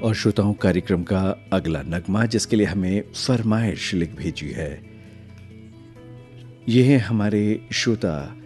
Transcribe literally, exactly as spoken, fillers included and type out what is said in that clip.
और श्रोताओं, कार्यक्रम का अगला नगमा जिसके लिए हमें फरमाइश लिख भेजी है, ये है हमारे श्रोता